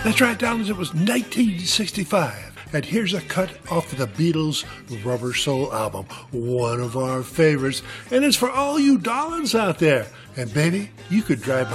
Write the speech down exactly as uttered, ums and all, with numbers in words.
That's right, Donald, it was nineteen sixty-five. And here's a cut off of the Beatles' Rubber Soul album, one of our favorites. And it's for all you darlings out there. And baby, you could drive my